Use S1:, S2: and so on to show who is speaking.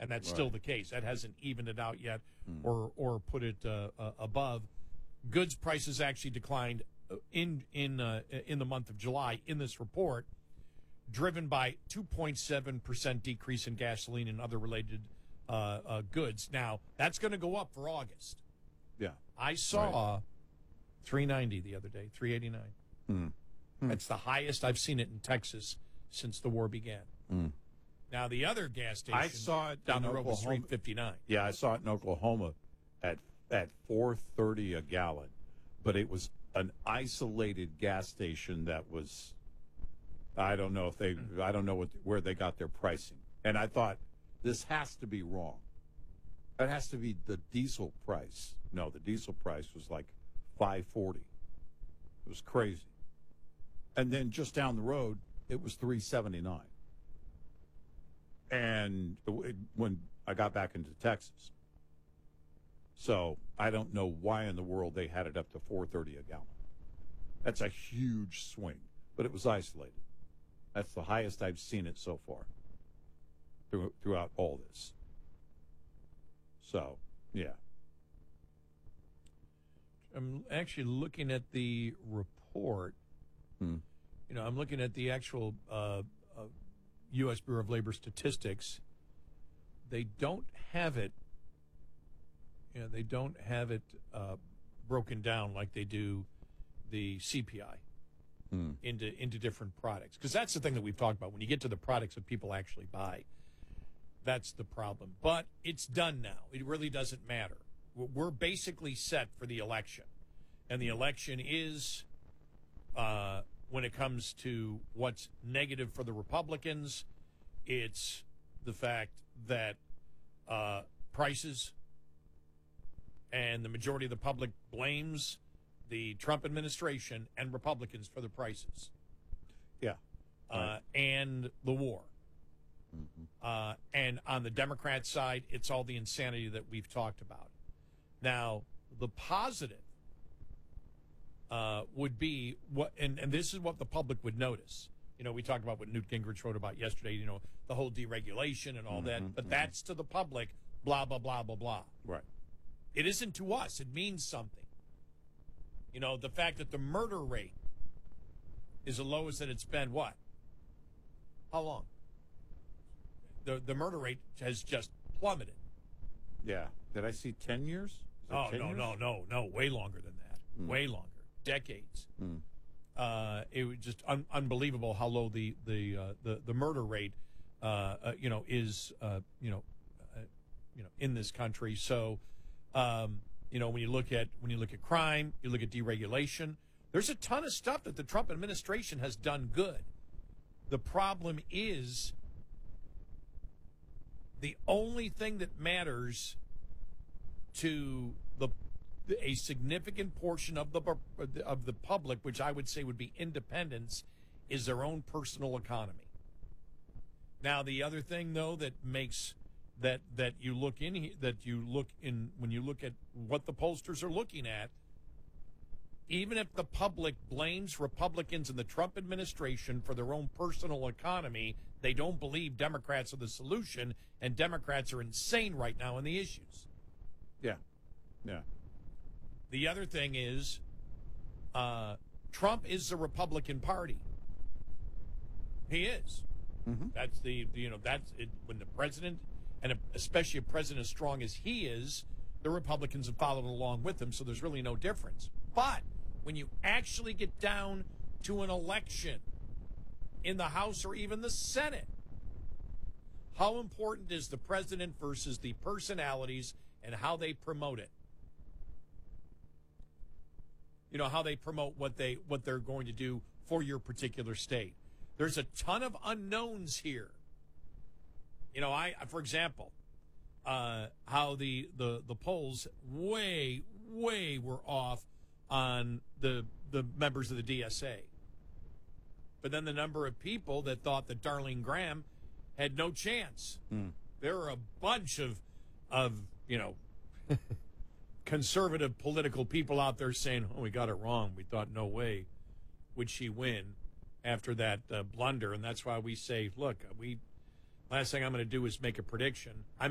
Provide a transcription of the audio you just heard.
S1: and that's still the case. That hasn't evened it out yet, or put it above. Goods prices actually declined in the month of July in this report, driven by 2.7% decrease in gasoline and other related goods. Now that's going to go up for August.
S2: Yeah,
S1: I saw $3.90 the other day, $3.89. That's the highest I've seen it in Texas since the war began. Now the other gas station
S2: I saw it
S1: down
S2: in
S1: the road was
S2: Oklahoma.
S1: $3.59.
S2: Yeah, I saw it in Oklahoma at $4.30 a gallon, but it was an isolated gas station that was. I don't know where they got their pricing, and I thought this has to be wrong. It has to be the diesel price. No, the diesel price was like $5.40. It was crazy. And then just down the road, it was $3.79. And when I got back into Texas, so I don't know why in the world they had it up to $4.30 a gallon. That's a huge swing, but it was isolated. That's the highest I've seen it so far throughout all this. So, yeah.
S1: I'm actually looking at the report. I'm looking at the actual U.S. Bureau of Labor Statistics. They don't have it. They don't have it broken down like they do the CPI into different products. Because that's the thing that we've talked about. When you get to the products that people actually buy, that's the problem. But it's done now. It really doesn't matter. We're basically set for the election. And the election is, when it comes to what's negative for the Republicans, it's the fact that prices, and the majority of the public blames the Trump administration and Republicans for the prices.
S2: Yeah.
S1: And the war. And on the Democrat side, it's all the insanity that we've talked about. Now, the positive would be what, and this is what the public would notice. We talked about what Newt Gingrich wrote about yesterday, the whole deregulation and all that, but that's to the public, blah, blah, blah, blah, blah.
S2: Right.
S1: It isn't to us. It means something. The fact that the murder rate is the lowest that it's been, what? How long? The murder rate has just plummeted.
S2: Yeah. Did I see 10 years?
S1: Oh, no. Way longer than that. Way longer. Decades. It was just unbelievable how low the murder rate, is, in this country. So, when you look at crime, you look at deregulation, there's a ton of stuff that the Trump administration has done good. The problem is the only thing that matters to a significant portion of the public, which I would say would be independents, is their own personal economy. Now, the other thing, though, that makes that you look in when you look at what the pollsters are looking at, even if the public blames Republicans and the Trump administration for their own personal economy, they don't believe Democrats are the solution, and Democrats are insane right now on the issues.
S2: Yeah. Yeah.
S1: The other thing is, Trump is the Republican Party. He is. That's that's it. When the president, and especially a president as strong as he is, the Republicans have followed along with him, so there's really no difference. But when you actually get down to an election in the House or even the Senate, how important is the president versus the personalities and how they promote it? How they promote what they're going to do for your particular state. There's a ton of unknowns here. For example, how the polls way were off on the members of the DSA. But then the number of people that thought that Darlene Graham had no chance. There are a bunch of conservative political people out there saying, we got it wrong. We thought no way would she win after that blunder. And that's why we say, look, last thing I'm going to do is make a prediction.